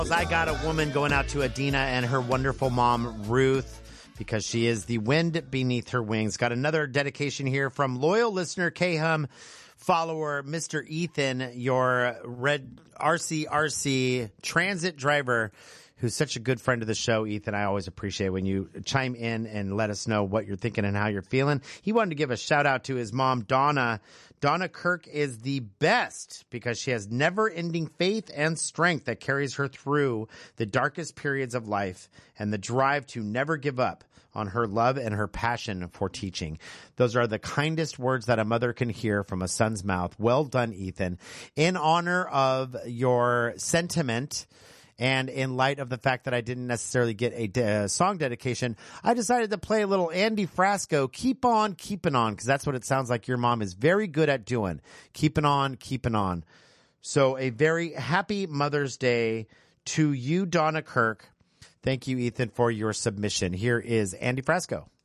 I got a woman going out to Adina and her wonderful mom, Ruth, because she is the wind beneath her wings. Got another dedication here from loyal listener, K-Hum follower, Mr. Ethan, your red RCRC transit driver, who's such a good friend of the show. Ethan, I always appreciate when you chime in and let us know what you're thinking and how you're feeling. He wanted to give a shout out to his mom, Donna. Donna Kirk is the best because she has never-ending faith and strength that carries her through the darkest periods of life and the drive to never give up on her love and her passion for teaching. Those are the kindest words that a mother can hear from a son's mouth. Well done, Ethan. In honor of your sentiment, and in light of the fact that I didn't necessarily get a song dedication, I decided to play a little Andy Frasco, Keep On Keepin' On, because that's what it sounds like your mom is very good at doing. Keeping on, keeping on. So a very happy Mother's Day to you, Donna Kirk. Thank you, Ethan, for your submission. Here is Andy Frasco.